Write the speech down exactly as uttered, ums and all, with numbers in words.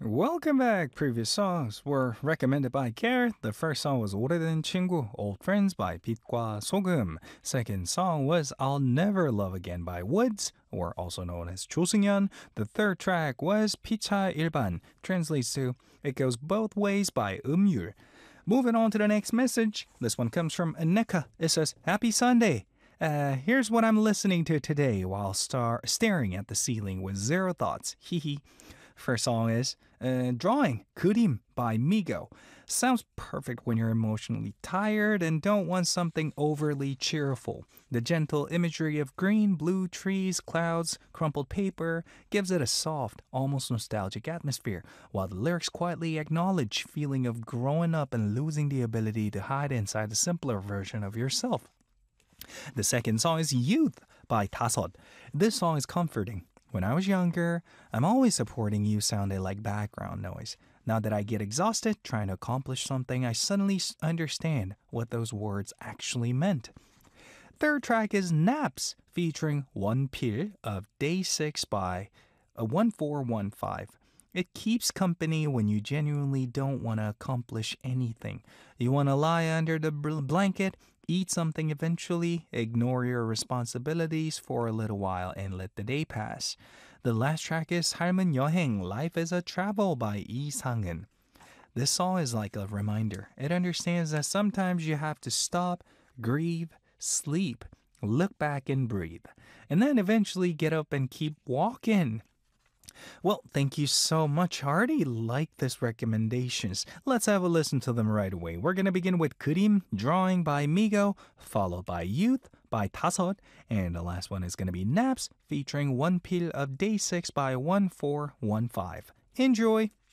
Welcome back. Previous songs were recommended by Care. The first song was 오래된 친구, Old Friends by 빛과 소금. Second song was I'll Never Love Again by Woods, or also known as 조승연. The third track was 피차 일반, translates to It Goes Both Ways by 음율. Moving on to the next message. This one comes from Aneka. It says, Happy Sunday. Uh, here's what I'm listening to today while star- staring at the ceiling with zero thoughts. Hee hee. First song is uh, Drawing, 그림 by Migo. Sounds perfect when you're emotionally tired and don't want something overly cheerful. The gentle imagery of green, blue trees, clouds, crumpled paper gives it a soft, almost nostalgic atmosphere, while the lyrics quietly acknowledge feeling of growing up and losing the ability to hide inside a simpler version of yourself. The second song is Youth by 다섯. This song is comforting. When I was younger, I'm always supporting you sounded like background noise. Now that I get exhausted trying to accomplish something, I suddenly understand what those words actually meant. Third track is Naps, featuring One Pil of Day six by uh, one four one five. It keeps company when you genuinely don't want to accomplish anything. You want to lie under the blanket, eat something eventually, ignore your responsibilities for a little while, and let the day pass. The last track is 삶은 여행, Life is a Travel by 이상은. This song is like a reminder. It understands that sometimes you have to stop, grieve, sleep, look back and breathe, and then eventually get up and keep walking. Well, thank you so much. I already like this recommendations. Let's have a listen to them right away. We're going to begin with 그림, Drawing by Migo, followed by Youth by 다섯, and the last one is going to be Naps, featuring One Pil of Day six by one four one five. Enjoy!